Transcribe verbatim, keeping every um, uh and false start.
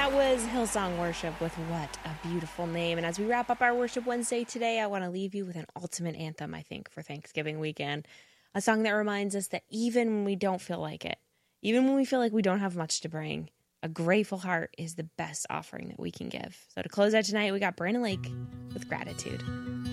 That was Hillsong Worship with What a Beautiful Name. And as we wrap up our Worship Wednesday today, I want to leave you with an ultimate anthem, I think, for Thanksgiving weekend. A song that reminds us that even when we don't feel like it, even when we feel like we don't have much to bring, a grateful heart is the best offering that we can give. So to close out tonight, we got Brandon Lake with Gratitude.